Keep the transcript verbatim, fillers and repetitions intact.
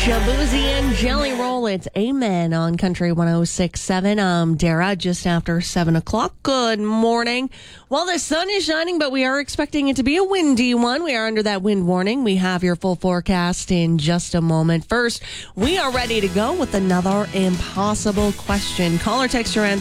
Shabuzi and Jelly Roll. It's Amen on Country one oh six point seven. I'm Dara, just after seven o'clock. Good morning. Well, the sun is shining, but we are expecting it to be a windy one. We are under that wind warning. We have your full forecast in just a moment. First, we are ready to go with another impossible question. Call or text your answer